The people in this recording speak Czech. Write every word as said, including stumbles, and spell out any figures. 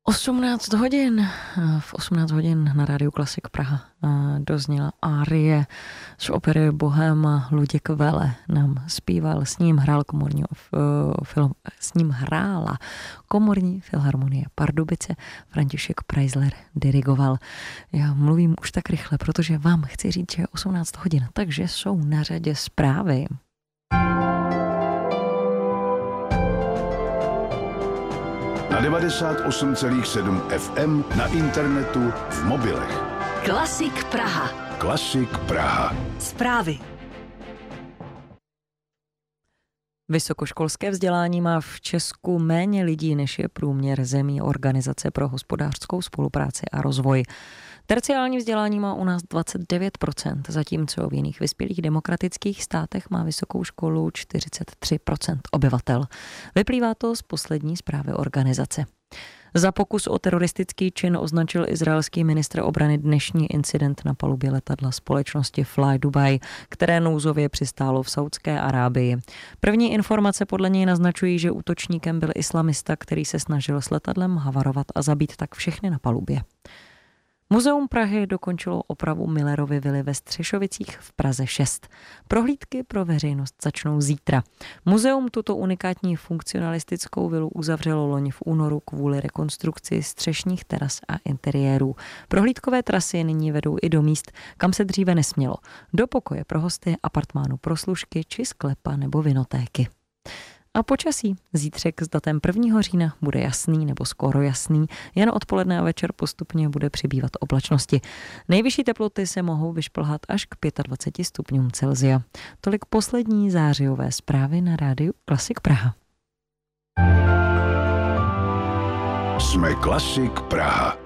osmnáct hodin, v osmnáct hodin na rádiu Klasik Praha dozněla árie z opery Bohéma. Luděk Vele nám zpíval, s ním hrál komorní film, s ním hrála komorní filharmonie Pardubice, František Preisler dirigoval. Já mluvím už tak rychle, protože vám chci říct, že je osmnáct hodin, takže jsou na řadě zprávy. Na devadesát osm celá sedm F M, na internetu, v mobilech. Klasik Praha. Klasik Praha. Zprávy. Vysokoškolské vzdělání má v Česku méně lidí, než je průměr zemí Organizace pro hospodářskou spolupráci a rozvoj. Terciální vzdělání má u nás dvacet devět procent, zatímco v jiných vyspělých demokratických státech má vysokou školu čtyřicet tři procent obyvatel. Vyplývá to z poslední zprávy organizace. Za pokus o teroristický čin označil izraelský ministr obrany dnešní incident na palubě letadla společnosti Fly Dubai, které nouzově přistálo v Saudské Arábii. První informace podle něj naznačují, že útočníkem byl islamista, který se snažil s letadlem havarovat a zabít tak všechny na palubě. Muzeum Prahy dokončilo opravu Millerovy vily ve Střešovicích v Praze šest. Prohlídky pro veřejnost začnou zítra. Muzeum tuto unikátní funkcionalistickou vilu uzavřelo loni v únoru kvůli rekonstrukci střešních teras a interiérů. Prohlídkové trasy nyní vedou i do míst, kam se dříve nesmělo. Do pokoje pro hosty, apartmánu pro služky či sklepa nebo vinotéky. A počasí. Zítřek s datem prvního října bude jasný nebo skoro jasný, jen odpoledne a večer postupně bude přibývat oblačnosti. Nejvyšší teploty se mohou vyšplhat až k dvaceti pěti stupňům Celsia. Tolik poslední zářijové zprávy na rádiu Klasik Praha. Jsme Klasik Praha.